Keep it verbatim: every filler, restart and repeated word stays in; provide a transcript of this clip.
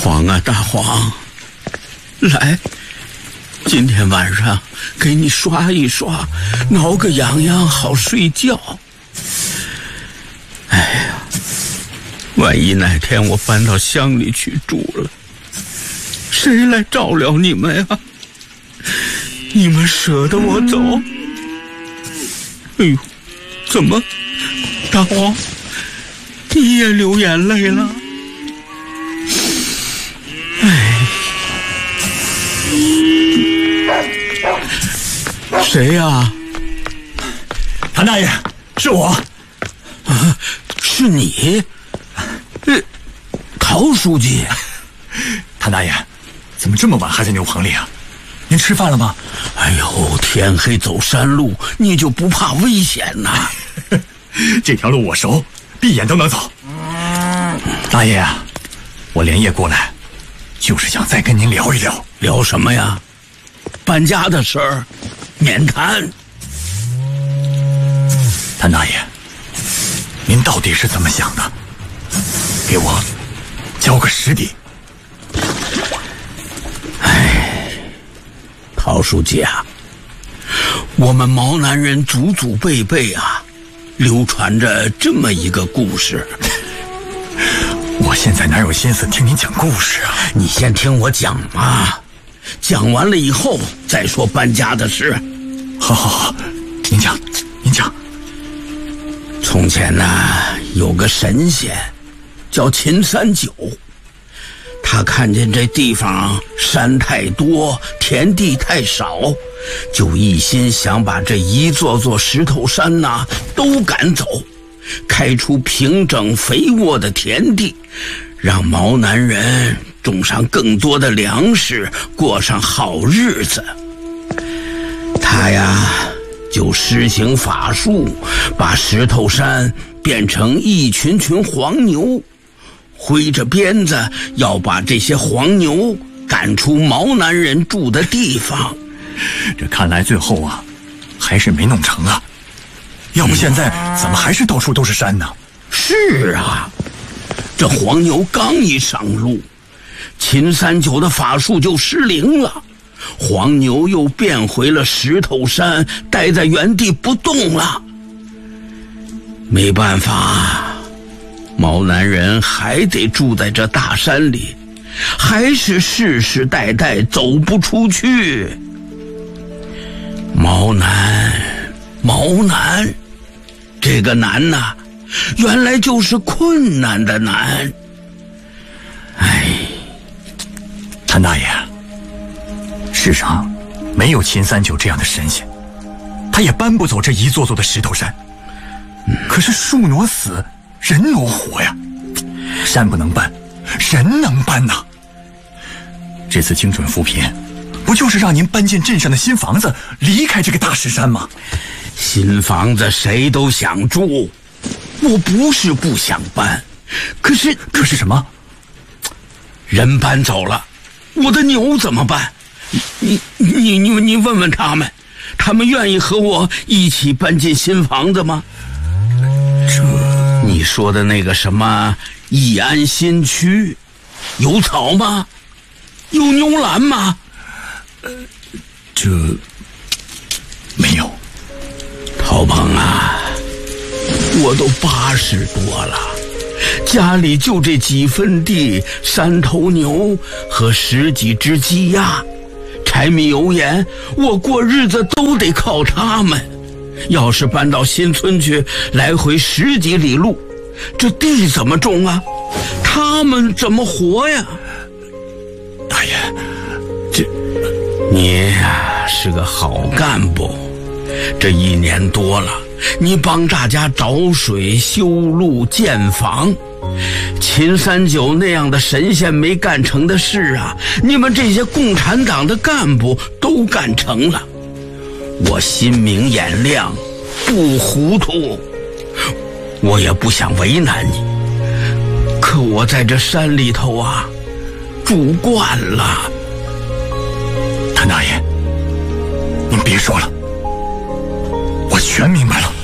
黄啊，大黄，来，今天晚上给你刷一刷，挠个痒痒，好睡觉。哎呀，万一哪天我搬到乡里去住了，谁来照料你们呀？你们舍得我走？哎呦，怎么，大黄，你也流眼泪了？哎，谁呀？ 谭大爷，是我。 啊，是你？呃，陶书记。 谭大爷，怎么这么晚还在牛棚里啊？您吃饭了吗？ 哎呦，天黑走山路，你就不怕危险呐？ 这条路我熟，闭眼都能走。大爷啊，我连夜过来，就是想再跟您聊一聊。 聊什么呀？搬家的事儿，免谈。 谭大爷，您到底是怎么想的？给我交个实底。 哎，陶书记啊，我们毛南人祖祖辈辈啊，流传着这么一个故事。 我现在哪有心思听您讲故事啊？ 你先听我讲嘛，讲完了以后再说搬家的事。 好好好，您讲，您讲。 从前呢，有个神仙叫秦三九，他看见这地方山太多，田地太少，就一心想把这一座座石头山呐都赶走，开出平整肥沃的田地，让毛南人种上更多的粮食，过上好日子。他呀就施行法术，把石头山变成一群群黄牛，挥着鞭子要把这些黄牛赶出毛南人住的地方。 这看来最后啊还是没弄成啊，要不现在怎么还是到处都是山呢？ 是啊，这黄牛刚一上路，秦三九的法术就失灵了，黄牛又变回了石头山，待在原地不动了。没办法，毛南人还得住在这大山里，还是世世代代走不出去。毛南，毛南，这个难呐、啊，原来就是困难的难。哎， 谭大爷，世上没有秦三九这样的神仙，他也搬不走这一座座的石头山。可是树挪死，人挪活呀，山不能搬，人能搬呐。这次精准扶贫，不就是让您搬进镇上的新房子，离开这个大石山吗？ 新房子谁都想住，我不是不想搬，可是可是什么？ 人搬走了，我的牛怎么办？你你你你问问他们，他们愿意和我一起搬进新房子吗？这你说的那个什么义安新区，有草吗？有牛栏吗？ 呃，这没有。 陶鹏啊，我都八十多了，家里就这几分地，三头牛和十几只鸡鸭，柴米油盐，我过日子都得靠他们。要是搬到新村去，来回十几里路，这地怎么种啊？他们怎么活呀？ 大爷，这你呀是个好干部，这一年多了，你帮大家找水、修路、建房，秦三九那样的神仙没干成的事啊，你们这些共产党的干部都干成了。我心明眼亮，不糊涂，我也不想为难你，可我在这山里头啊住惯了。 谭大爷，您别说了，我全明白了。